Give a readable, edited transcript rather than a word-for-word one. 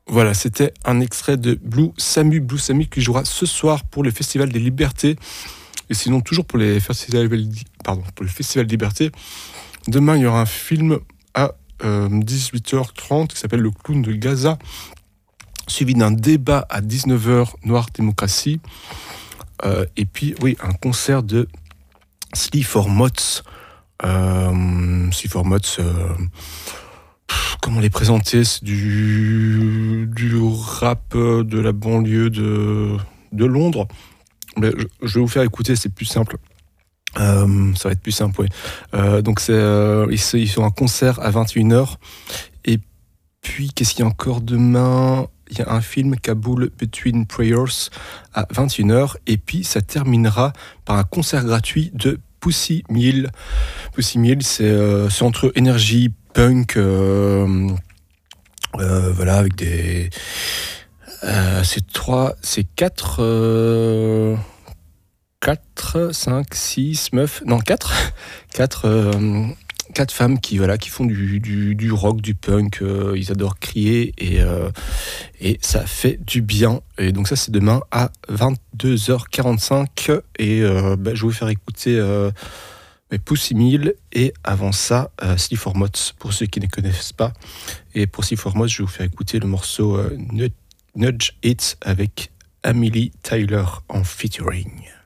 Voilà, c'était un extrait de Blue Samu qui jouera ce soir pour le Festival des Libertés. Et sinon, toujours pour les festivals, pour le Festival des Libertés, demain, il y aura un film à 18h30 qui s'appelle Le Clown de Gaza, suivi d'un débat à 19h, Noire Démocratie. Et puis, oui, un concert de Slee for Mots. Slee for Mots, comment les présenter? C'est du rap de la banlieue de Londres. Mais je vais vous faire écouter, c'est plus simple. Ça va être plus simple, oui. Donc ils sont en concert à 21h. Et puis, qu'est-ce qu'il y a encore demain? Il y a un film, Kabul Between Prayers, à 21h. Et puis, ça terminera par un concert gratuit de Pussy Mill. Pussy Mill, c'est entre énergie, punk, voilà, avec des... c'est 4, 5, 6 meufs, non 4 femmes qui font du rock, du punk, ils adorent crier et ça fait du bien. Et donc ça c'est demain à 22h45 et je vais vous faire écouter Pussy Mill et avant ça Slee for Mots pour ceux qui ne connaissent pas. Et pour Slee for Mots, je vais vous faire écouter le morceau Nudge It avec Amelie Tyler en featuring.